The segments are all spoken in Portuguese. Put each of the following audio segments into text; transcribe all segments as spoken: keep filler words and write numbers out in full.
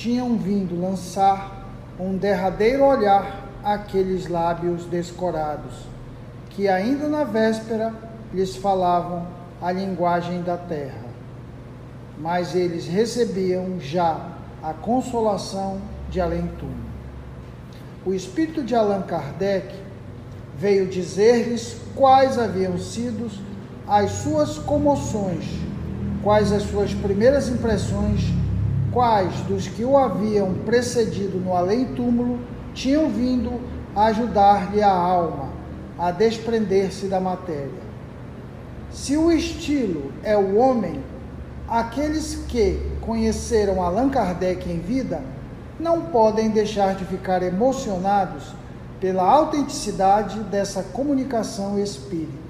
tinham vindo lançar um derradeiro olhar àqueles lábios descorados, que ainda na véspera lhes falavam a linguagem da terra. Mas eles recebiam já a consolação de além-túmulo. O espírito de Allan Kardec veio dizer-lhes quais haviam sido as suas comoções, quais as suas primeiras impressões, quais dos que o haviam precedido no além-túmulo tinham vindo ajudar-lhe a alma a desprender-se da matéria. Se o estilo é o homem, aqueles que conheceram Allan Kardec em vida não podem deixar de ficar emocionados pela autenticidade dessa comunicação espírita.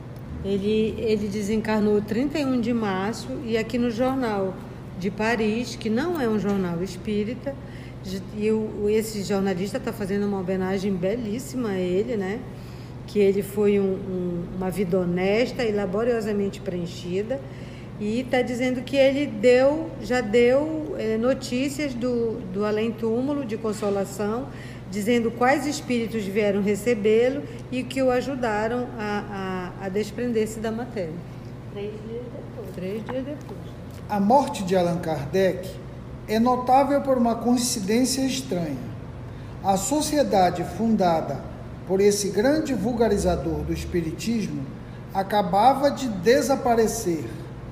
Ele, ele desencarnou trinta e um de março e aqui no Jornal de Paris, que não é um jornal espírita, e o, esse jornalista está fazendo uma homenagem belíssima a ele, né? Que ele foi um, um, uma vida honesta e laboriosamente preenchida, e está dizendo que ele deu, já deu é, notícias do, do além-túmulo, de consolação, dizendo quais espíritos vieram recebê-lo e que o ajudaram a, a, a desprender-se da matéria. Três dias depois. Três dias depois. A morte de Allan Kardec é notável por uma coincidência estranha. A sociedade fundada por esse grande vulgarizador do espiritismo acabava de desaparecer.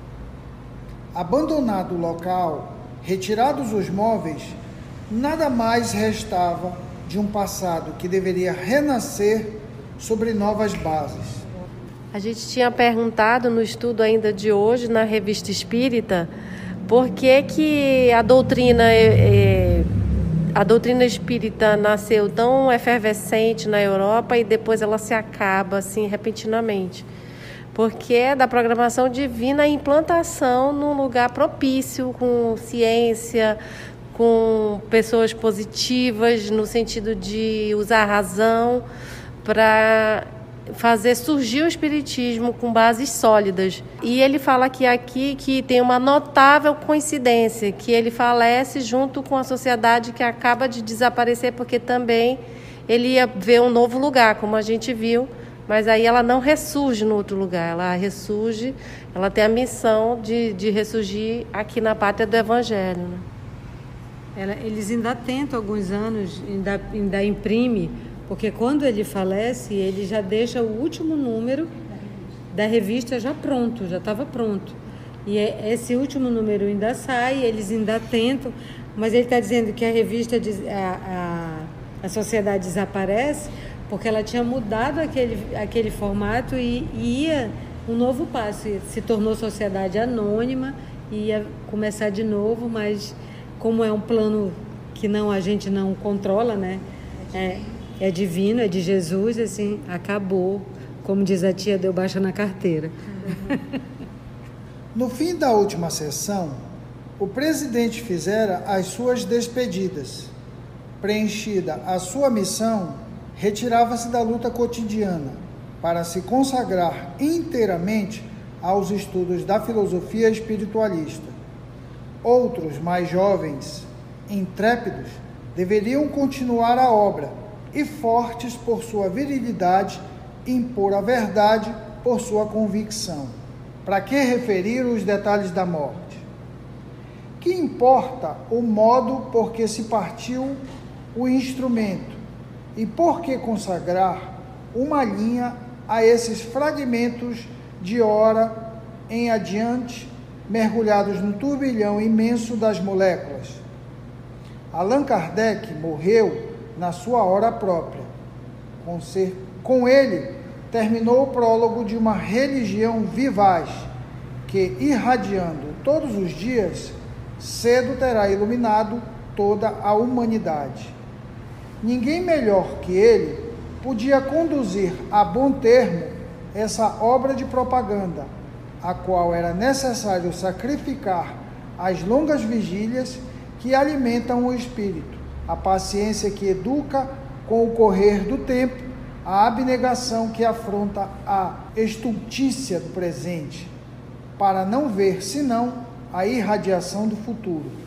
Abandonado o local, retirados os móveis, nada mais restava de um passado que deveria renascer sobre novas bases. A gente tinha perguntado no estudo ainda de hoje, na Revista Espírita, por que que a doutrina, é, a doutrina espírita nasceu tão efervescente na Europa e depois ela se acaba assim repentinamente. Porque é da programação divina a implantação num lugar propício, com ciência, com pessoas positivas, no sentido de usar a razão para fazer surgir o espiritismo com bases sólidas. E ele fala que aqui que tem uma notável coincidência, que ele falece junto com a sociedade que acaba de desaparecer, porque também ele ia ver um novo lugar, como a gente viu, mas aí ela não ressurge no outro lugar, ela ressurge, ela tem a missão de, de ressurgir aqui na pátria do Evangelho, né? Ela, eles ainda tentam alguns anos, ainda, ainda imprime, porque quando ele falece, ele já deixa o último número da revista já pronto, já estava pronto. E esse último número ainda sai, eles ainda tentam, mas ele está dizendo que a revista, a, a, a sociedade desaparece, porque ela tinha mudado aquele, aquele formato e, e ia um novo passo, se tornou sociedade anônima, ia começar de novo, mas como é um plano que não, a gente não controla, né? É, é divino, é de Jesus, assim, acabou. Como diz a tia, deu baixa na carteira. No fim da última sessão, o presidente fizera as suas despedidas. Preenchida a sua missão, retirava-se da luta cotidiana para se consagrar inteiramente aos estudos da filosofia espiritualista. Outros, mais jovens, intrépidos, deveriam continuar a obra e, fortes por sua virilidade, impor a verdade por sua convicção. Para que referir os detalhes da morte? Que importa o modo por que se partiu o instrumento e por que consagrar uma linha a esses fragmentos de hora em adiante, mergulhados no turbilhão imenso das moléculas? Allan Kardec morreu na sua hora própria. Com, ser, com ele, terminou o prólogo de uma religião vivaz, que, irradiando todos os dias, cedo terá iluminado toda a humanidade. Ninguém melhor que ele podia conduzir a bom termo essa obra de propaganda, a qual era necessário sacrificar as longas vigílias que alimentam o espírito, a paciência que educa com o correr do tempo, a abnegação que afronta a estultícia do presente, para não ver senão a irradiação do futuro.